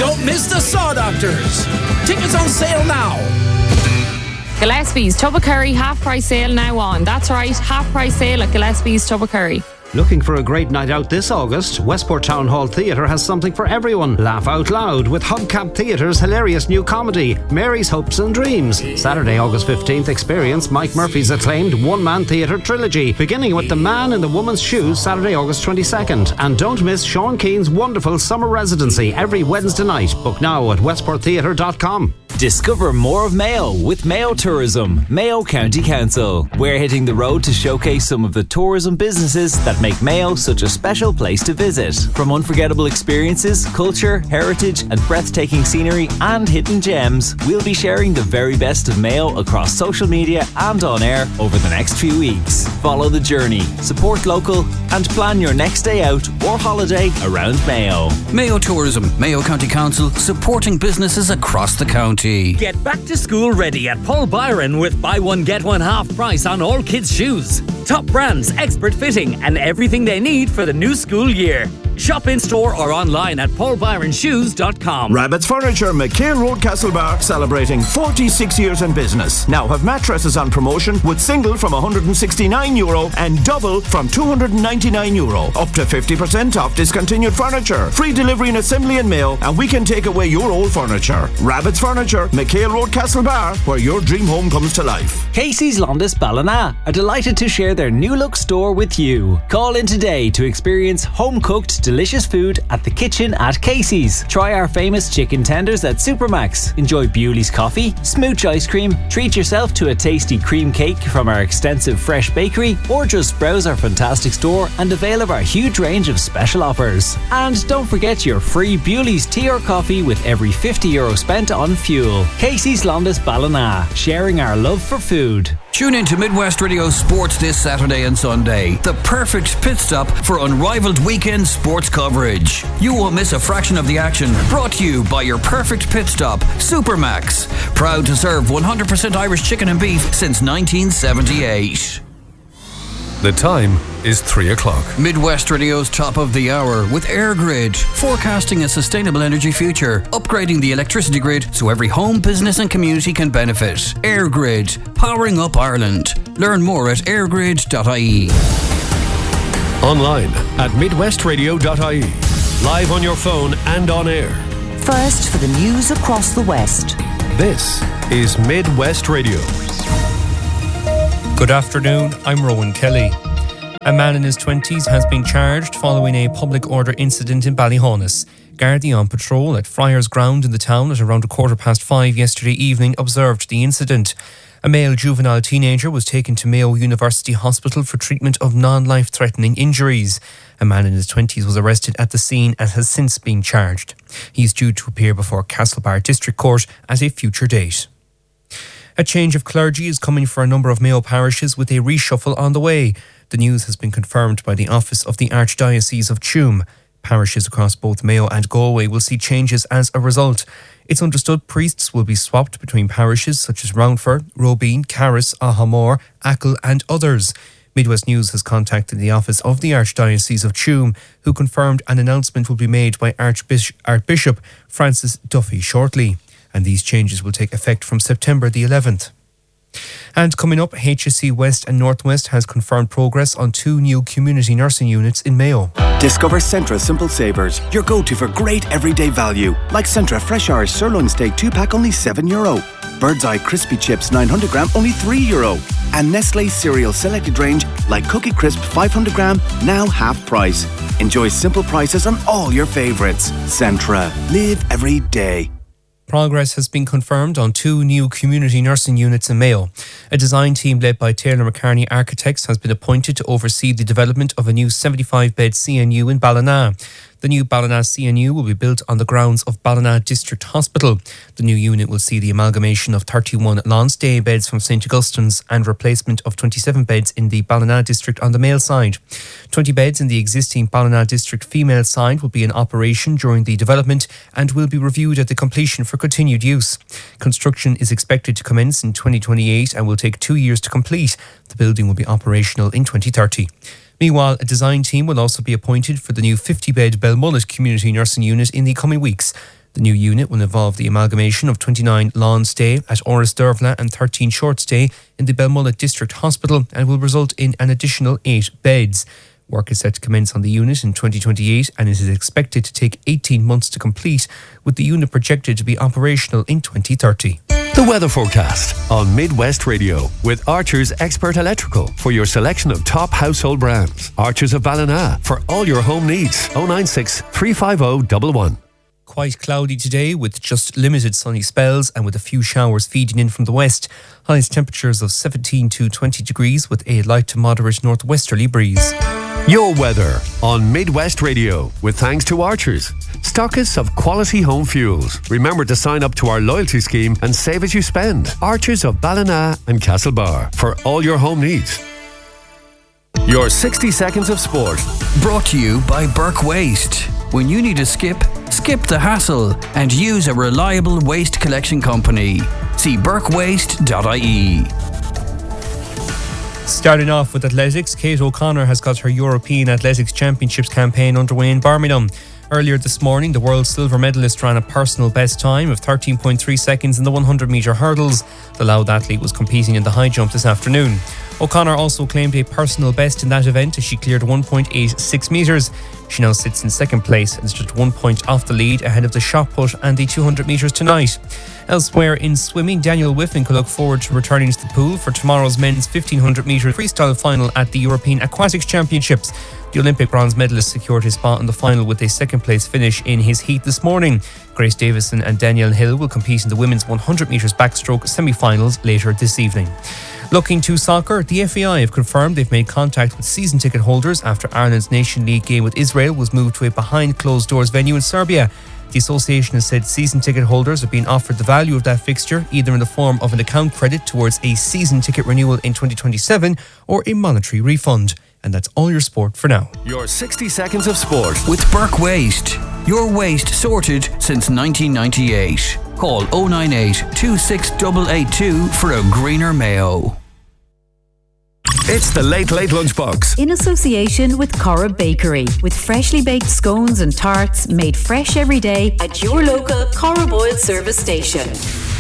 Don't miss the Saw Doctors. Tickets on sale now. Gillespie's Tubbercurry half-price sale now on. That's right, half-price sale at Gillespie's Tubbercurry. Looking for a great night out this August? Westport Town Hall Theatre has something for everyone. Laugh out loud with Hubcap Theatre's hilarious new comedy, Mary's Hopes and Dreams. Saturday, August 15th, experience Mike Murphy's acclaimed one-man theatre trilogy, beginning with The Man in the Woman's Shoes, Saturday, August 22nd. And don't miss Sean Keane's wonderful summer residency every Wednesday night. Book now at westporttheatre.com. Discover more of Mayo with Mayo Tourism, Mayo County Council. We're hitting the road to showcase some of the tourism businesses that make Mayo such a special place to visit. From unforgettable experiences, culture, heritage and breathtaking scenery and hidden gems, we'll be sharing the very best of Mayo across social media and on air over the next few weeks. Follow the journey, support local and plan your next day out or holiday around Mayo. Mayo Tourism, Mayo County Council, supporting businesses across the county. Get back to school ready at Paul Byron with buy one get one half price on all kids' shoes. Top brands, expert fitting and everything they need for the new school year. Shop in store or online at paulbyronshoes.com. Rabbit's Furniture, McHale Road, Castlebar, celebrating 46 years in business. Now have mattresses on promotion with single from €169 and double from €299. Up to 50% off discontinued furniture. Free delivery and assembly in Mayo, and we can take away your old furniture. Rabbit's Furniture, McHale Road, Castlebar, where your dream home comes to life. Casey's Londis Ballina are delighted to share their new look store with you. Call in today to experience home-cooked delicious food at the kitchen at Casey's. Try our famous chicken tenders at Supermax. Enjoy Bewley's coffee, smooch ice cream, treat yourself to a tasty cream cake from our extensive fresh bakery, or just browse our fantastic store and avail of our huge range of special offers. And don't forget your free Bewley's tea or coffee with every €50 spent on fuel. Casey's Londis Ballina, sharing our love for food. Tune in to Midwest Radio Sports this Saturday and Sunday. The perfect pit stop for unrivaled weekend sports coverage. You won't miss a fraction of the action. Brought to you by your perfect pit stop, Supermax. Proud to serve 100% Irish chicken and beef since 1978. The time is 3 o'clock. Midwest Radio's top of the hour with EirGrid, forecasting a sustainable energy future, upgrading the electricity grid so every home, business and community can benefit. EirGrid, powering up Ireland. Learn more at eirgrid.ie. Online at midwestradio.ie. Live on your phone and on air. First for the news across the West. This is Midwest Radio. Good afternoon, I'm Rowan Kelly. A man in his 20s has been charged following a public order incident in Ballyhonus. Gardaí on patrol at Friars Ground in the town at around 5:15 yesterday evening observed the incident. A male juvenile teenager was taken to Mayo University Hospital for treatment of non-life-threatening injuries. A man in his 20s was arrested at the scene and has since been charged. He is due to appear before Castlebar District Court at a future date. A change of clergy is coming for a number of Mayo parishes with a reshuffle on the way. The news has been confirmed by the Office of the Archdiocese of Tuam. Parishes across both Mayo and Galway will see changes as a result. It's understood priests will be swapped between parishes such as Roundford, Robeen, Carris, Ahamore, Achill and others. Midwest News has contacted the Office of the Archdiocese of Tuam, who confirmed an announcement will be made by Archbishop Francis Duffy shortly. And these changes will take effect from September the 11th. And coming up, HSC West and Northwest has confirmed progress on 2 new community nursing units in Mayo. Discover Centra Simple Savers, your go-to for great everyday value. Like Centra Fresh Irish Sirloin Steak 2-pack, only €7. Bird's Eye Crispy Chips 900 gram, only €3. And Nestle Cereal Selected Range, like Cookie Crisp 500 gram, now half price. Enjoy simple prices on all your favourites. Centra. Live every day. Progress has been confirmed on 2 new community nursing units in Mayo. A design team led by Taylor McCartney Architects has been appointed to oversee the development of a new 75-bed CNU in Ballina. The new Ballina CNU will be built on the grounds of Ballina District Hospital. The new unit will see the amalgamation of 31 long-stay beds from St Augustine's and replacement of 27 beds in the Ballina District on the male side. 20 beds in the existing Ballina District female side will be in operation during the development and will be reviewed at the completion for continued use. Construction is expected to commence in 2028 and will take 2 years to complete. The building will be operational in 2030. Meanwhile, a design team will also be appointed for the new 50-bed Belmullet Community Nursing Unit in the coming weeks. The new unit will involve the amalgamation of 29 lawn stay at Oris Dervla and 13 short stay in the Belmullet District Hospital and will result in an additional 8 beds. Work is set to commence on the unit in 2028 and it is expected to take 18 months to complete, with the unit projected to be operational in 2030. The weather forecast on Midwest Radio with Archer's Expert Electrical for your selection of top household brands. Archer's of Ballina for all your home needs. 096 350 111. Quite cloudy today with just limited sunny spells and with a few showers feeding in from the west. Highest temperatures of 17 to 20 degrees with a light to moderate northwesterly breeze. Your weather on Midwest Radio with thanks to Archers, stockists of quality home fuels. Remember to sign up to our loyalty scheme and save as you spend. Archers of Ballina and Castlebar for all your home needs. Your 60 seconds of sport. Brought to you by Burke Waste. When you need a skip the hassle and use a reliable waste collection company. See burkewaste.ie. Starting off with athletics, Kate O'Connor has got her European Athletics Championships campaign underway in Birmingham. Earlier this morning, the world silver medalist ran a personal best time of 13.3 seconds in the 100-metre hurdles. The Louth athlete was competing in the high jump this afternoon. O'Connor also claimed a personal best in that event as she cleared 1.86 metres. She now sits in second place and is just 1 point off the lead ahead of the shot put and the 200 metres tonight. Elsewhere in swimming, Daniel Whiffen could look forward to returning to the pool for tomorrow's men's 1500 metre freestyle final at the European Aquatics Championships. The Olympic bronze medalist secured his spot in the final with a second place finish in his heat this morning. Grace Davison and Danielle Hill will compete in the women's 100 metres backstroke semi-finals later this evening. Looking to soccer, the FAI have confirmed they've made contact with season ticket holders after Ireland's Nation League game with Israel was moved to a behind closed doors venue in Serbia. The association has said season ticket holders are being offered the value of that fixture either in the form of an account credit towards a season ticket renewal in 2027 or a monetary refund. And that's all your sport for now. Your 60 seconds of sport with Burke Waste. Your waste sorted since 1998. Call 098 26882 for a greener Mayo. It's the Late Late Lunchbox. In association with Cora Bakery, with freshly baked scones and tarts made fresh every day at your local Cora Boyle service station.